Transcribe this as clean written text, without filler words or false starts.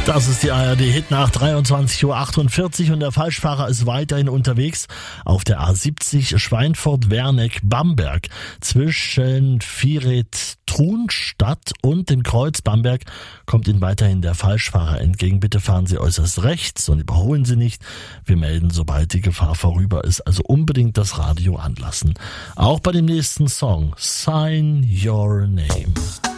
Das ist die ARD-Hit nach 23:48 Uhr und der Falschfahrer ist weiterhin unterwegs auf der A70 Schweinfurt-Werneck-Bamberg zwischen Viret-Trunstadt und dem Kreuz Bamberg kommt Ihnen weiterhin der Falschfahrer entgegen. Bitte fahren Sie äußerst rechts und überholen Sie nicht. Wir melden, sobald die Gefahr vorüber ist, also unbedingt das Radio anlassen. Auch bei dem nächsten Song, Sign Your Name.